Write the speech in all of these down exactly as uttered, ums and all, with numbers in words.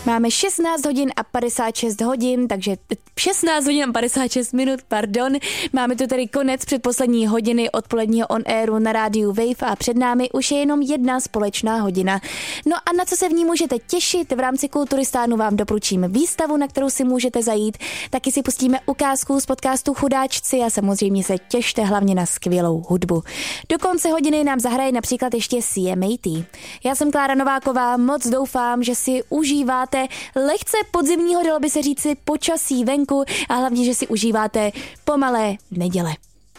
Máme šestnáct hodin a padesát šest hodin, takže šestnáct hodin a padesát šest minut, pardon. Máme tu tady konec předposlední hodiny odpoledního on airu na rádiu Wave a před námi už je jenom jedna společná hodina. No a na co se v ní můžete těšit? V rámci Kulturistánu vám doporučím výstavu, na kterou si můžete zajít. Taky si pustíme ukázku z podcastu Chudáčci a samozřejmě se těšte hlavně na skvělou hudbu. Do konce hodiny nám zahraje například ještě C M A T. Já jsem Klára Nováková, moc doufám, že si užíváte lehce podzimního, dalo by se říci, počasí venku a hlavně, že si užíváte pomalé neděle.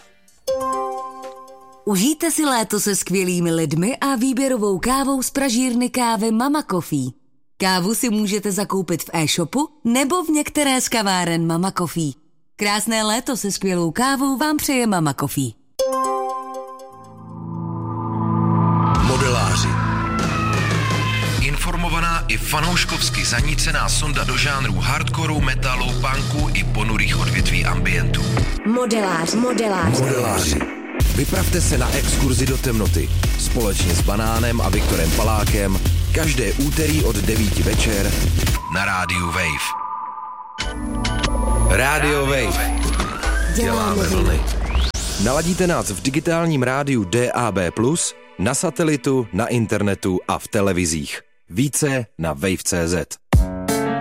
Užijte si léto se skvělými lidmi a výběrovou kávou z pražírny kávy Mama Coffee. Kávu si můžete zakoupit v e-shopu nebo v některé z kaváren Mama Coffee. Krásné léto se skvělou kávou vám přeje Mama Coffee. Modeláři. Informovaná i fanouškovsky zanícená sonda do žánrů hardcoreu, metalu, punku i ponurých odvětví ambientu. Modelář, modelář. Modeláři. Vypravte se na exkurzi do temnoty společně s Banánem a Viktorem Palákem každé úterý od devíti večer na rádiu Wave. Rádio Wave. Děláme vlny. Naladíte nás v digitálním rádiu D A B plus, na satelitu, na internetu a v televizích. Více na wave tečka cé zet.